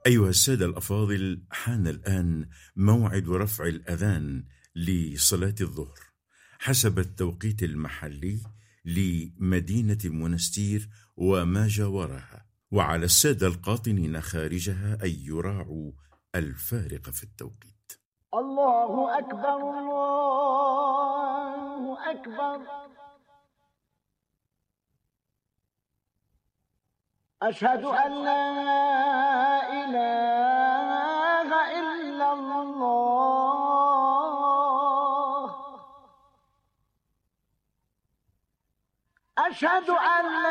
أيها السادة الأفاضل، حان الآن موعد رفع الأذان لصلاة الظهر حسب التوقيت المحلي لمدينة منستير وما جاورها، وعلى السادة القاطنين خارجها أن يراعوا الفارق في التوقيت. الله أكبر الله أكبر. أشهد أن لا إله إلا الله. أشهد أن لا